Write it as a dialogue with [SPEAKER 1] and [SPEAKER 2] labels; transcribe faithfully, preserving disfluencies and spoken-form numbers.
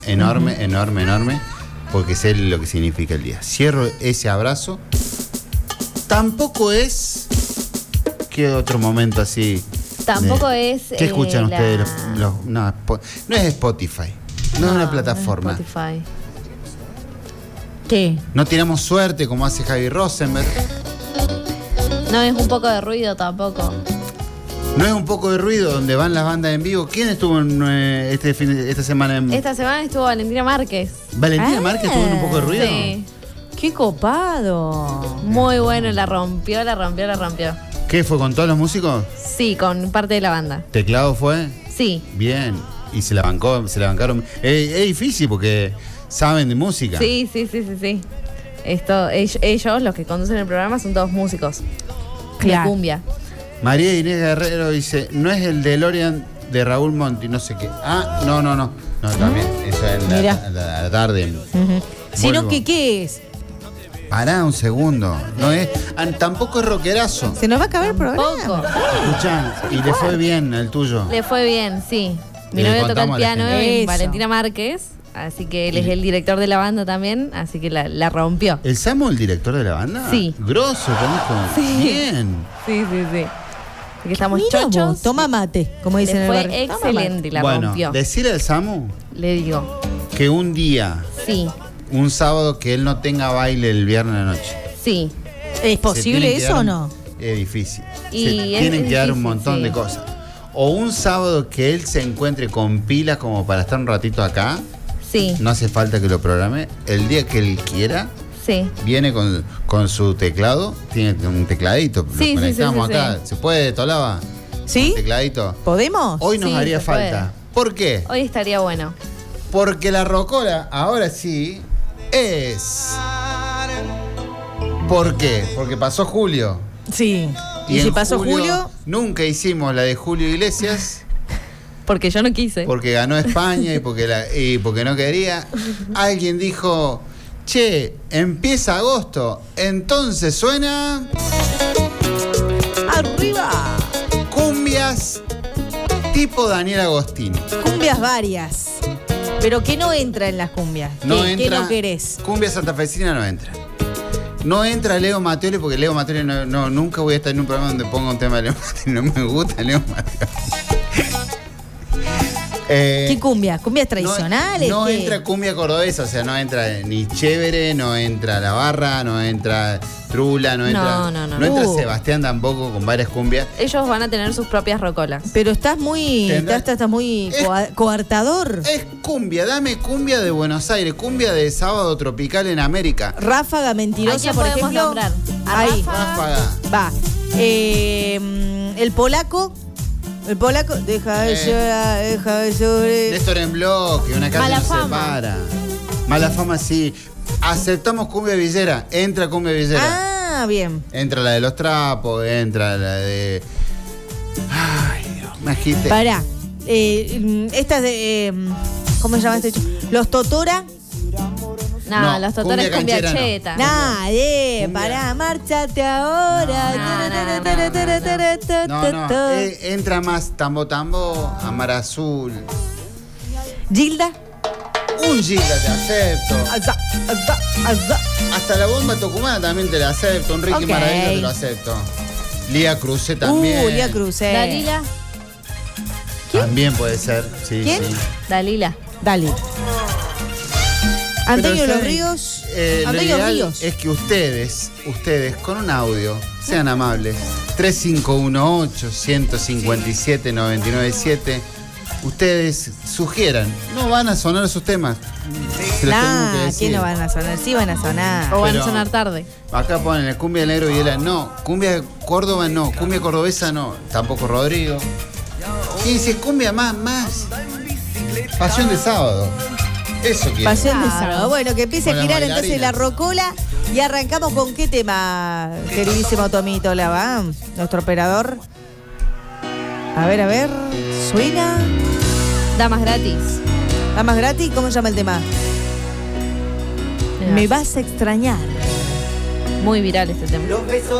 [SPEAKER 1] enorme, uh-huh. enorme, enorme, porque sé lo que significa el día. Cierro ese abrazo. Tampoco es... ¿Qué otro momento así?
[SPEAKER 2] Tampoco
[SPEAKER 1] de,
[SPEAKER 2] es...
[SPEAKER 1] ¿Qué escuchan
[SPEAKER 2] eh,
[SPEAKER 1] ustedes?
[SPEAKER 2] la...
[SPEAKER 1] Los, los, no, no es Spotify. No, no es una plataforma.
[SPEAKER 2] No es Spotify.
[SPEAKER 3] ¿Qué?
[SPEAKER 1] No tiramos suerte como hace Javi Rosenberg.
[SPEAKER 2] No es un poco de ruido tampoco.
[SPEAKER 1] No es un poco de ruido donde van las bandas en vivo. ¿Quién estuvo en, eh, este fin, esta semana en...
[SPEAKER 2] Esta semana estuvo Valentina Márquez.
[SPEAKER 1] ¿Valentina
[SPEAKER 3] Ah,
[SPEAKER 1] Márquez estuvo en un poco de ruido?
[SPEAKER 2] Sí.
[SPEAKER 3] ¡Qué copado!
[SPEAKER 2] Muy bueno, la rompió, la rompió, la rompió.
[SPEAKER 1] ¿Qué fue con todos los músicos?
[SPEAKER 2] Sí, con parte de la banda.
[SPEAKER 1] ¿Teclado fue?
[SPEAKER 2] Sí.
[SPEAKER 1] Bien. Y se la bancó, se la bancaron. Es, es difícil porque saben de música.
[SPEAKER 2] Sí, sí, sí, sí, sí. Esto, ellos, ellos, los que conducen el programa, son todos músicos.
[SPEAKER 3] Claro.
[SPEAKER 2] De cumbia.
[SPEAKER 1] María Inés Guerrero dice, no es el DeLorean de Raúl Monti, no sé qué. Ah, no, no, no. No, también. Eso es la, la, la, la tarde.
[SPEAKER 3] Uh-huh. Sino que, ¿qué es?
[SPEAKER 1] Pará un segundo. No es, ah, tampoco es rockerazo.
[SPEAKER 3] Se nos va a acabar el
[SPEAKER 2] Poco.
[SPEAKER 3] programa.
[SPEAKER 1] Escuchá, y le fue bien al tuyo.
[SPEAKER 2] Le fue bien, sí. Mi
[SPEAKER 1] Le
[SPEAKER 2] novio toca el
[SPEAKER 1] contamos a la
[SPEAKER 2] piano
[SPEAKER 1] gente.
[SPEAKER 2] en
[SPEAKER 3] Eso.
[SPEAKER 2] Valentina Márquez. Así que él es el director de la banda también. Así que la, la rompió.
[SPEAKER 1] ¿El Samu, el director de la banda?
[SPEAKER 2] Sí.
[SPEAKER 1] Grosso, conozco.
[SPEAKER 2] Sí.
[SPEAKER 1] Bien.
[SPEAKER 2] Sí, sí, sí. Así que estamos
[SPEAKER 3] Mira
[SPEAKER 2] chochos.
[SPEAKER 3] vos, toma mate, como dicen en
[SPEAKER 2] Le
[SPEAKER 3] el
[SPEAKER 2] fue
[SPEAKER 3] barrio. Toma
[SPEAKER 2] excelente,
[SPEAKER 3] mate.
[SPEAKER 2] la
[SPEAKER 1] bueno,
[SPEAKER 2] rompió.
[SPEAKER 1] decirle al Samu
[SPEAKER 2] Le digo,
[SPEAKER 1] que un día,
[SPEAKER 2] sí,
[SPEAKER 1] un sábado, que él no tenga baile el viernes a la noche.
[SPEAKER 2] sí.
[SPEAKER 3] ¿Es
[SPEAKER 1] Se
[SPEAKER 3] posible
[SPEAKER 1] tienen que
[SPEAKER 3] eso
[SPEAKER 1] dar
[SPEAKER 3] o
[SPEAKER 1] un-
[SPEAKER 3] no?
[SPEAKER 1] Es difícil.
[SPEAKER 2] Y
[SPEAKER 1] Se
[SPEAKER 2] es-
[SPEAKER 1] tienen
[SPEAKER 2] es
[SPEAKER 1] que dar un
[SPEAKER 2] difícil,
[SPEAKER 1] montón
[SPEAKER 2] sí.
[SPEAKER 1] de cosas. O un sábado que él se encuentre con pilas como para estar un ratito acá.
[SPEAKER 2] Sí,
[SPEAKER 1] No hace falta que lo programe. El día que él quiera,
[SPEAKER 2] sí.
[SPEAKER 1] viene con, con su teclado. Tiene un tecladito.
[SPEAKER 2] Sí, sí,
[SPEAKER 1] Lo conectamos
[SPEAKER 2] sí, sí,
[SPEAKER 1] acá.
[SPEAKER 2] sí.
[SPEAKER 1] ¿Se puede, Tolaba?
[SPEAKER 3] ¿Sí?
[SPEAKER 1] Tecladito.
[SPEAKER 3] ¿Podemos?
[SPEAKER 1] Hoy nos
[SPEAKER 2] Sí,
[SPEAKER 1] haría
[SPEAKER 2] se
[SPEAKER 1] falta. ¿Por qué?
[SPEAKER 2] Hoy estaría bueno.
[SPEAKER 1] Porque la rocola, ahora sí, es... ¿Por qué? Porque pasó Julio.
[SPEAKER 3] Sí. ¿Y,
[SPEAKER 1] en
[SPEAKER 3] si pasó Julio?
[SPEAKER 1] Nunca hicimos la de Julio Iglesias
[SPEAKER 2] Porque yo no quise.
[SPEAKER 1] porque ganó España y porque, la, y porque no quería. Alguien dijo, che, empieza agosto, entonces suena
[SPEAKER 3] ¡Arriba!
[SPEAKER 1] cumbias tipo Daniel Agostini.
[SPEAKER 3] Cumbias varias. Pero que no entra en las cumbias.
[SPEAKER 1] No
[SPEAKER 3] ¿Qué,
[SPEAKER 1] entra,
[SPEAKER 3] ¿Qué no querés?
[SPEAKER 1] Cumbia santafesina no entra. No entra Leo Mattioli porque Leo Mattioli no, no, nunca voy a estar en un programa donde ponga un tema de Leo Mattioli. No me gusta Leo Mattioli. Eh,
[SPEAKER 3] ¿Qué cumbia? ¿Cumbias tradicionales?
[SPEAKER 1] No, no
[SPEAKER 3] ¿Qué?
[SPEAKER 1] entra cumbia cordobesa, o sea, no entra ni Chévere, no entra La Barra, no entra Trula, no entra.
[SPEAKER 2] No, no, no.
[SPEAKER 1] entra
[SPEAKER 3] Uh.
[SPEAKER 1] Sebastián tampoco con varias cumbias.
[SPEAKER 2] Ellos van a tener sus propias rocolas.
[SPEAKER 3] Pero estás muy,
[SPEAKER 1] Tendrá-
[SPEAKER 3] estás, estás muy
[SPEAKER 1] Es-
[SPEAKER 3] coa- coartador.
[SPEAKER 1] Es cumbia, dame cumbia de Buenos Aires, cumbia de Sábado Tropical en América.
[SPEAKER 3] Ráfaga
[SPEAKER 2] ¿A
[SPEAKER 3] mentirosa,
[SPEAKER 2] quién
[SPEAKER 3] por
[SPEAKER 2] podemos
[SPEAKER 3] ejemplo.
[SPEAKER 2] nombrar? ¿A
[SPEAKER 3] Ahí.
[SPEAKER 2] Ráfaga?
[SPEAKER 1] Ráfaga.
[SPEAKER 3] Va. Eh, mm, el polaco. El polaco. Deja de
[SPEAKER 1] Eh.
[SPEAKER 3] llorar, deja de llorar.
[SPEAKER 1] Néstor en bloque, una casa
[SPEAKER 2] Mala
[SPEAKER 1] no se
[SPEAKER 2] fama.
[SPEAKER 1] para. Mala fama sí. Aceptamos cumbia villera, entra cumbia villera.
[SPEAKER 3] Ah, bien.
[SPEAKER 1] Entra la de los trapos, entra la de. Ay, Dios, me agité.
[SPEAKER 3] Pará. Eh, mm, esta es de. eh, ¿Cómo se llama este? ch- Los Totora.
[SPEAKER 2] No,
[SPEAKER 1] No,
[SPEAKER 2] los totores
[SPEAKER 1] cumbia
[SPEAKER 2] cumbia
[SPEAKER 1] canchera no.
[SPEAKER 2] cheta.
[SPEAKER 3] Nadie.
[SPEAKER 1] Cumbia.
[SPEAKER 3] Pará, márchate ahora.
[SPEAKER 1] No, no, eh, entra más tambo tambo, Amar Azul.
[SPEAKER 3] Gilda.
[SPEAKER 1] Un Gilda te acepto.
[SPEAKER 3] Alza, alza, alza.
[SPEAKER 1] Hasta la bomba tucumana también te la acepto. Un Ricky
[SPEAKER 3] Ok.
[SPEAKER 1] Maravilla te lo acepto. Lía Cruce también.
[SPEAKER 3] Uh, Lía Cruce.
[SPEAKER 2] Dalila,
[SPEAKER 1] También puede ser, sí,
[SPEAKER 3] ¿Quién?
[SPEAKER 1] sí.
[SPEAKER 2] Dalila.
[SPEAKER 3] Dale. Antonio
[SPEAKER 1] Pero,
[SPEAKER 3] Los
[SPEAKER 1] ¿saben?
[SPEAKER 3] Ríos.
[SPEAKER 1] Eh, lo
[SPEAKER 3] Antonio
[SPEAKER 1] ideal
[SPEAKER 3] Ríos.
[SPEAKER 1] es que ustedes, ustedes, con un audio, sean amables. tres cinco uno ocho, uno cinco siete, nueve nueve siete. Ustedes sugieran. No van a sonar sus temas. Se los tengo que
[SPEAKER 3] Nah,
[SPEAKER 1] decir.
[SPEAKER 3] ¿qué no van a sonar? Sí van a sonar.
[SPEAKER 2] O van
[SPEAKER 1] Pero-
[SPEAKER 2] a sonar tarde.
[SPEAKER 1] Acá ponen el cumbia del negro Videla, no. Cumbia de Córdoba, no. Cumbia cordobesa, no. Tampoco Rodrigo. Y dice cumbia más, más. Pasión de sábado. Eso quiero.
[SPEAKER 3] Pasión de
[SPEAKER 2] Claro.
[SPEAKER 3] sábado. Bueno, que empiece
[SPEAKER 1] Con
[SPEAKER 3] a
[SPEAKER 1] las
[SPEAKER 3] girar entonces la
[SPEAKER 1] bailarinas.
[SPEAKER 3] rocola. Y arrancamos con qué tema, queridísimo Tomito Lava, nuestro operador. A ver, a ver. Suena.
[SPEAKER 2] Damas gratis.
[SPEAKER 3] Damas gratis, ¿cómo se llama el tema? Me vas a extrañar.
[SPEAKER 2] Muy viral este tema.
[SPEAKER 4] Los besos